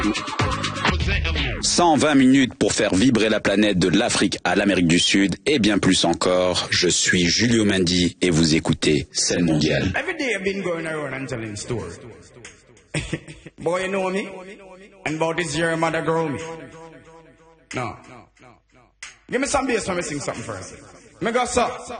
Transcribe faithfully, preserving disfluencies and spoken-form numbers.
cent vingt minutes pour faire vibrer la planète de l'Afrique à l'Amérique du Sud et bien plus encore. Je suis Julio Mendy et vous écoutez Scène Mondiale. Every day I've been going around and telling stories. Boy, you know me? And about this year, mother grow me. No. Give me some bass when me sing something first. Me go, sir.